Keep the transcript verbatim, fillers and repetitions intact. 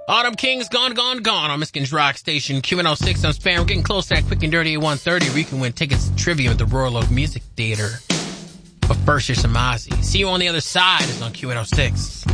Autumn King's gone, gone, gone on Michigan's Rock Station. Q one oh six, I'm Span. We're getting close to that quick and dirty at one thirty where you can win tickets to trivia at the Royal Oak Music Theater. But first, here's some Ozzy. See you on the other side is on Q one oh six.